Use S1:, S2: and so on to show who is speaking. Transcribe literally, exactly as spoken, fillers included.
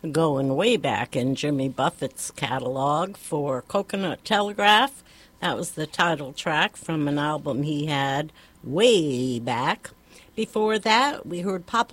S1: going way back in Jimmy Buffett's catalog for Coconut Telegraph. That was the title track from an album he had way back. Before that, we heard Papa